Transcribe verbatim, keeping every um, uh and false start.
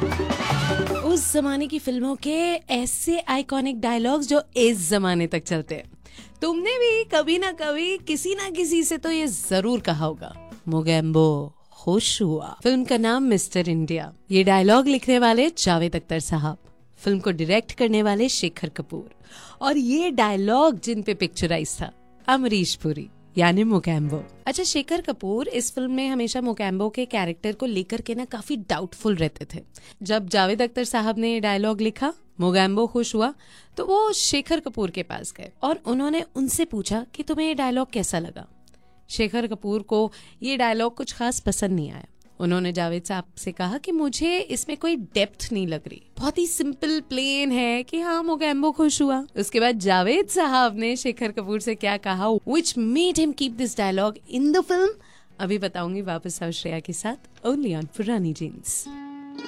उस जमाने की फिल्मों के ऐसे आइकॉनिक डायलॉग्स जो इस जमाने तक चलते हैं। तुमने भी कभी ना कभी किसी ना किसी से तो ये जरूर कहा होगा, मोगैम्बो खुश हुआ। फिल्म का नाम मिस्टर इंडिया। ये डायलॉग लिखने वाले जावेद अख्तर साहब, फिल्म को डायरेक्ट करने वाले शेखर कपूर, और ये डायलॉग जिन पे पिक्चराइज था अमरीश पुरी यानी मोगैम्बो। अच्छा, शेखर कपूर इस फिल्म में हमेशा मोगैम्बो के कैरेक्टर को लेकर के ना काफी डाउटफुल रहते थे। जब जावेद अख्तर साहब ने ये डायलॉग लिखा, मोगैम्बो खुश हुआ, तो वो शेखर कपूर के पास गए और उन्होंने उनसे पूछा कि तुम्हें ये डायलॉग कैसा लगा। शेखर कपूर को ये डायलॉग कुछ खास पसंद नहीं आया। उन्होंने जावेद साहब से कहा कि मुझे इसमें कोई डेप्थ नहीं लग रही, बहुत ही सिंपल प्लेन है कि हाँ मोगैम्बो खुश हुआ। उसके बाद जावेद साहब ने शेखर कपूर से क्या कहा which made him keep this dialogue in the film, अभी बताऊंगी वापस श्रेया के साथ, ओनली ऑन पुरानी जीन्स।